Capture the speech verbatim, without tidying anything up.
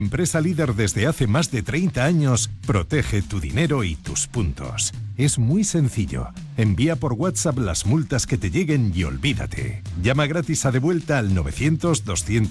Empresa líder desde hace más de treinta años, protege tu dinero y tus puntos. Es muy sencillo. Envía por WhatsApp las multas que te lleguen y olvídate. Llama gratis a Devuelta al novecientos, doscientos